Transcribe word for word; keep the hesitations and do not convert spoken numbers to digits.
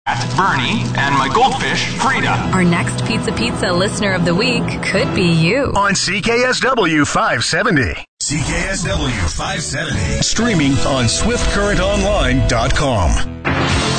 Bernie, and my goldfish, Frida. Our next Pizza Pizza listener of the week could be you. On C K S W five seventy. C K S W five seventy. Streaming on swift current online dot com.